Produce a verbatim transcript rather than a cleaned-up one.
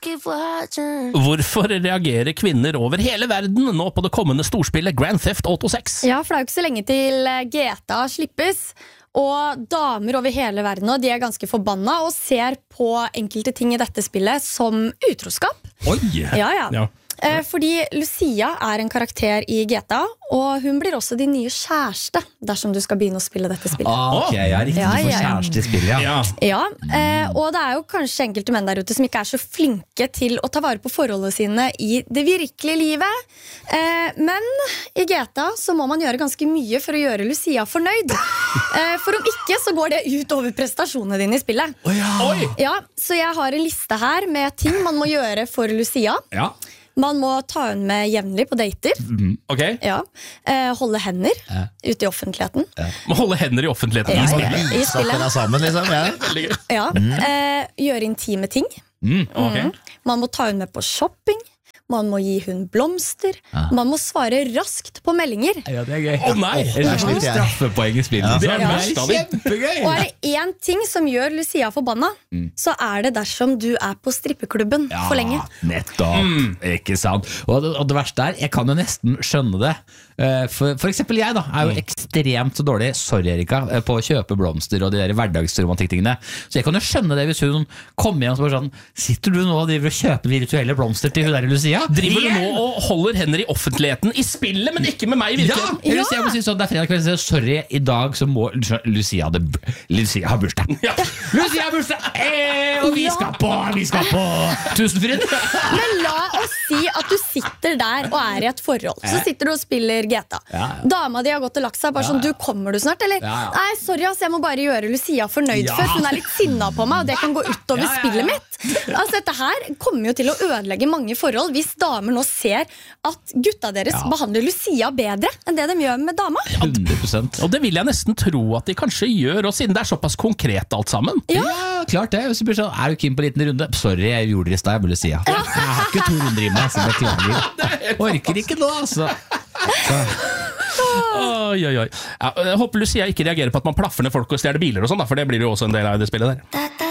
Hvorfor reagerer kvinner over hele verden nå på det kommende storspillet Grand Theft Auto seks? Ja, for det er jo ikke så lenge til G T A slippes. Og damer over hele verden nå, de er ganske forbanna og ser på enkelte ting i dette spillet som utroskap. Oi! Ja, ja. Ja. Eh, fordi Lucia er en karakter i G T A, og hun blir også din nye kjæreste dersom du skal begynne å spille dette spillet. Ah, ok, jeg er riktig Ja, for ja, ja. kjæreste i spillet, ja. Ja. Ja, eh, og det er jo kanskje enkelte menn der ute som ikke er så flinke til å ta vare på forholdene sine i det virkelige livet. Eh, men i G T A så må man gjøre ganske mye for å gjøre Lucia fornøyd. Eh, for om ikke så går det ut over prestasjonene dine i spillet. Å ja. Oi! Ja, så jeg har en liste her med ting man må gjøre for Lucia. Ja. Man må ta henne med jevnlig på dater. Ok, Ja. Eh, holde hender Ja. ute i offentligheten. må holde hender i offentligheten Ja, i ja. spillet. I spillet. Snakker deg sammen, liksom. Ja. Veldig gøy. Ja. Eh, gjøre intime ting. Mm. Ok. Man må ta henne med på shopping. Man må gi hun blomster. Man må svare raskt på meldinger. Ja, det er gøy. Å nei! Ellers får du straffepoeng i spillet. Det er Ja. verst av det. Kjempegøy! Og er det én ting som gjør Lucia forbanna, så er det dersom du er på strippeklubben for lenge. Nettopp, ikke sant. Og det, og det verste er, jeg kan jo nesten skjønne det. Eh, For, for eksempel jeg da, er jo ekstremt så dårlig, sorry Erika, eh, på å kjøpe blomster og de der hverdagsromantikk-tingene. Så jeg kan jo skjønne det hvis hun kommer hjem og spør sånn, sitter du nå og driver og kjøper virtuelle blomster til hun der i Lucia? Driver du nå og holder hender i offentligheten i spillet, men ikke med meg i Ja, virkeligheten? jeg vil si, jeg må si sånn, det er fredag kveld, så sorry, i dag så må Lucia, hadde, Lucia har bursdag. Ja. Lucia har bursdag, eh, og vi skal på, vi skal på Tusenfryd. Men la oss si at du sitter der og er i et forhold. Så sitter du og spiller G T A. Ja, ja. Dama di har gått og lagt seg. Bare sånn, du kommer du snart, eller? Ja, ja. Nei, sorry ass, jeg må bare gjøre Lucia fornøyd Ja. først. Hun er litt sinna på meg, og det kan gå utover Ja, ja, ja. spillet mitt. Altså, dette her kommer jo til å ødelegge mange forhold hvis damer nå ser at gutta deres Ja. behandler Lucia bedre enn det de gjør med dama. hundre prosent. Og det vil jeg nesten tro at de kanskje gjør, og siden det er såpass konkret alt sammen. Ja. Ja, klart det. Hvis du blir sånn, er du keen på en liten runde? Sorry, jeg gjorde det i sted, jeg burde si ja. Jeg har ikke to runder i meg, så beklager. Orker ikke nå, altså. Oi, oi, oi. Ja, jeg håper Lucia ikke reagerer på at man plaffer ned folk og stjeler biler og sånn, da, for det blir jo også en del av det spillet der.